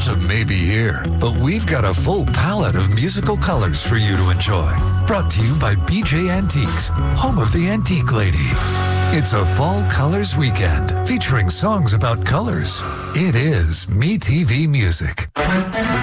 Autumn may be here, but we've got a full palette of musical colors for you to enjoy. Brought to you by BJ Antiques, home of the Antique Lady. It's a fall colors weekend featuring songs about colors. It is MeTV Music.